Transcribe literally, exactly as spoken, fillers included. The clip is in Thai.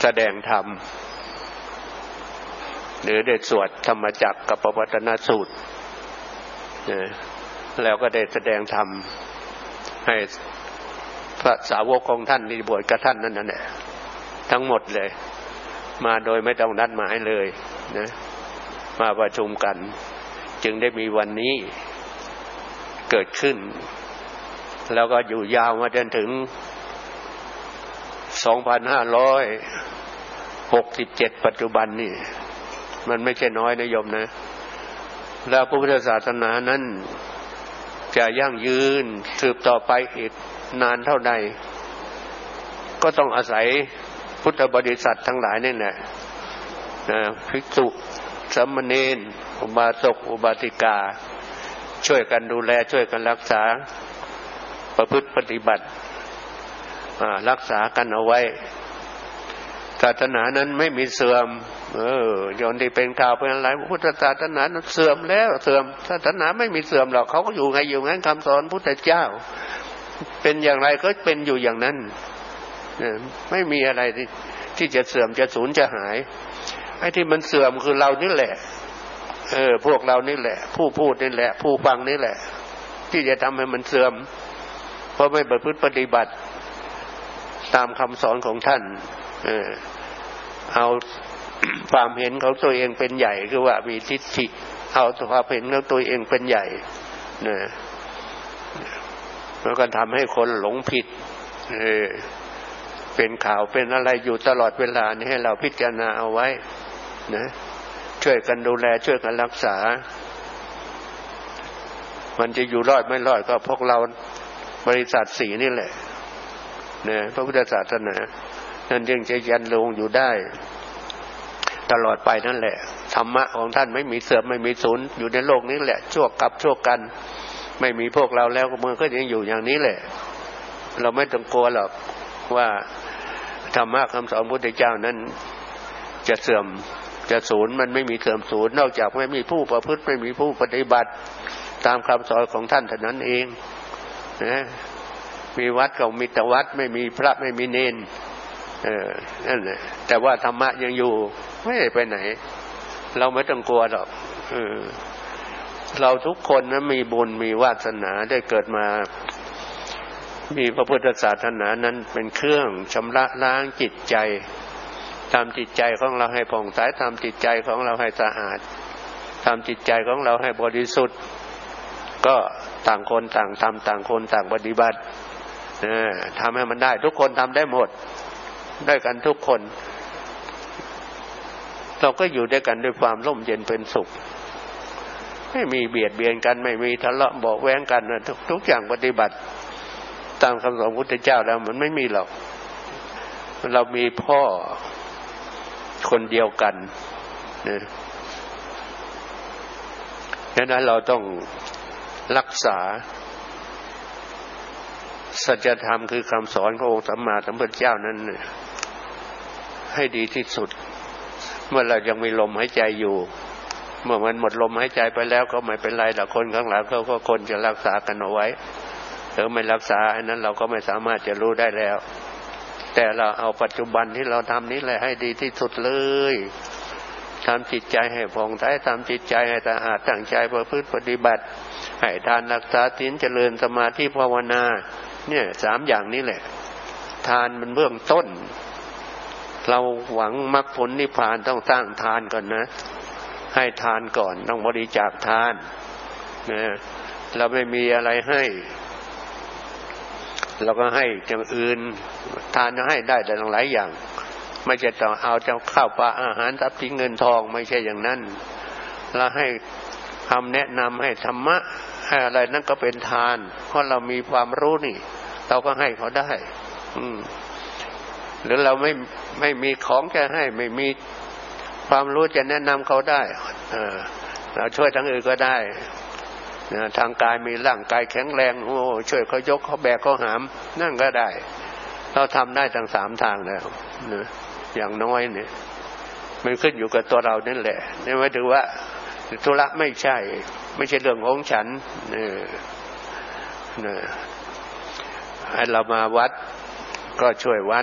แสดงธรรมหรือได้สวดธรรมจักรกับปวัตตนสูตรแล้วก็ได้แสดงธรรมให้พระสาวกของท่านที่บวชกับท่านนั่นแหละทั้งหมดเลยมาโดยไม่ต้องนัดหมายเลยนะมาประชุมกันจึงได้มีวันนี้เกิดขึ้นแล้วก็อยู่ยาวมาจนถึงสองพันห้าร้อยหกสิบเจ็ดปัจจุบันนี่มันไม่ใช่น้อยนะโยมนะแล้วพระพุทธศาสนานั้นจะยั่งยืนสืบต่อไปอีกนานเท่าใดก็ต้องอาศัยพุทธบริษัททั้งหลายนี่แหละนะภิกษุสามเณรอุบาสกอุบาสิกาช่วยกันดูแลช่วยกันรักษาประพฤติปฏิบัติรักษากันเอาไว้ศาสนานั้นไม่มีเสื่อมเออย้อนที่เป็นข่าวเป็นอะไรพุทธศาสนานั้นเสื่อมแล้วเสื่อมศาสนาไม่มีเสื่อมหรอกเขาก็อยู่ไงอยู่งั้นคำสอนพุทธเจ้าเป็นอย่างไรก็เป็นอยู่อย่างนั้นไม่มีอะไรที่ที่จะเสื่อมจะสูญจะหายไอ้ที่มันเสื่อมคือเรานี่แหละเออพวกเรานี่แหละผู้พูดนี่แหละผู้ฟังนี่แหละที่จะทำให้มันเสื่อมเพราะไม่ประพฤติปฏิบัติตามคำสอนของท่านเออเอาความเห็นของตัวเองเป็นใหญ่คือว่ามีทิฏฐิเอาความเห็นของตัวเองเป็นใหญ่นะแล้วก็ทำให้คนหลงผิดเออเป็นข่าวเป็นอะไรอยู่ตลอดเวลานี่ให้เราพิจารณาเอาไว้นะช่วยกันดูแลช่วยกันรักษามันจะอยู่รอดไม่รอดก็พวกเราบริษัทสีนี่แหละนะพระพุทธศาสนานั่นจึงจะยันลงอยู่ได้ตลอดไปนั่นแหละธรรมะของท่านไม่มีเสื่อมไม่มีสูญอยู่ในโลกนี้แหละชั่วกับชั่วกันไม่มีพวกเราแล้วก็มันก็ยังอยู่อย่างนี้แหละเราไม่ต้องกลัวหรอกว่าธรรมะคำสอนพระพุทธเจ้านั้นจะเสื่อมจะสูญมันไม่มีเสื่อมสูญนอกจากไม่มีผู้ประพฤติไม่มีผู้ปฏิบัติตามคำสอนของท่านเท่านั้นเองนะมีวัดก็มีแต่วัดไม่มีพระไม่มีเณรเออนั่นแหละแต่ว่าธรรมะยังอยู่ไม่ไปไหนเราไม่ต้องกลัวหรอกเออเราทุกคนนั้นมีบุญมีวาสนาได้เกิดมามีพระพุทธศาสนานั้นเป็นเครื่องชำระล้างจิตใจทำจิตใจของเราให้ผ่องใสทำจิตใจของเราให้สะอาดทำจิตใจของเราให้บริสุทธิ์ก็ต่างคนต่างทำต่างคนต่างปฏิบัตินะทำให้มันได้ทุกคนทำได้หมดได้กันทุกคนเราก็อยู่ด้วยกันด้วยความร่มเย็นเป็นสุขไม่มีเบียดเบียนกันไม่มีทะเลาะเบาะแว้งกันทุกทุกอย่างปฏิบัติตามคำสอนพุทธเจ้าแล้วมันไม่มีหรอกเรามีพ่อคนเดียวกันนะดังนั้นเราต้องรักษาสัจธรรมคือคำสอนขององค์สัมมาสัมพุทธเจ้านั้นให้ดีที่สุดเมื่อเรายังมีลมหายใจอยู่เมื่อมันหมดลมหายใจไปแล้วก็ไม่เป็นไรแต่คนข้างหลังเขาก็คนจะรักษากันเอาไว้หรือไม่รักษาอันนั้นเราก็ไม่สามารถจะรู้ได้แล้วแต่เราเอาปัจจุบันที่เราทำนี้แหละให้ดีที่สุดเลยทำจิตใจให้ผ่องใสทำจิตใจให้สะอาดตั้งใจประพฤติปฏิบัติให้ทานรักษาศีลเจริญสมาธิภาวนาเนี่ยสามอย่างนี้แหละทานมันเบื้องต้นเราหวังมรรคผลนิพพานต้องสร้างทานก่อนนะให้ทานก่อนต้องบริจาคทานนะเราไม่มีอะไรให้เราก็ให้อย่างอื่นทานจะให้ได้แต่หลายอย่างไม่ใช่ต้องเอาเจ้าข้าวปลาอาหารทรัพย์สินเงินทองไม่ใช่อย่างนั้นเราให้คำแนะนำให้ธรรมะให้อะไรนั่นก็เป็นทานเพราะเรามีความรู้นี่เราก็ให้เขาได้อืมหรือเราไม่ไม่มีของจะให้ไม่มีความรู้จะแนะนำเขาได้เออเราช่วยทางอื่นก็ได้นะทางกายมีร่างกายแข็งแรงโอ้ช่วยเขายกเขาแบกเขาหามนั่นก็ได้เราทำได้ทั้งสามทางแล้วนะอย่างน้อยเนี่ยมันขึ้นอยู่กับตัวเรานั่นแหละนี่หมายถึงว่าธุระไม่ใช่ไม่ใช่เรื่องของฉันเนี่ยนะให้เรามาวัดก็ช่วยวัด